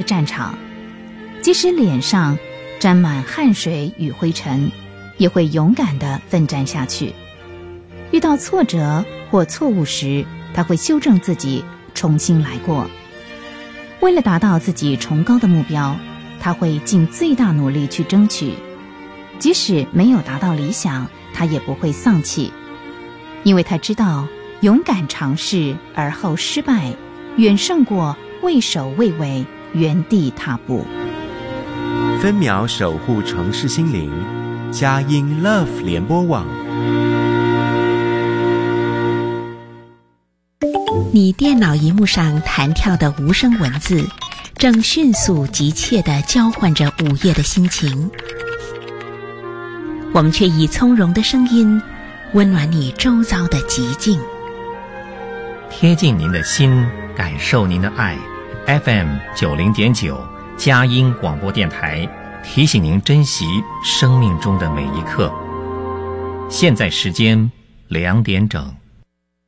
战场，即使脸上沾满汗水与灰尘，也会勇敢地奋战下去。遇到挫折或错误时，他会修正自己，重新来过。为了达到自己崇高的目标，他会尽最大努力去争取，即使没有达到理想，他也不会丧气，因为他知道勇敢尝试而后失败，远胜过畏首畏尾，原地踏步。 分秒守护城市心灵，佳音 Love 联播网。 你电脑萤幕上弹跳的无声文字，正迅速急切地交换着午夜的心情。我们却以从容的声音，温暖你周遭的寂静， 贴近您的心，感受您的爱。FM 90.9佳音广播电台提醒您珍惜生命中的每一刻。现在时间2点整。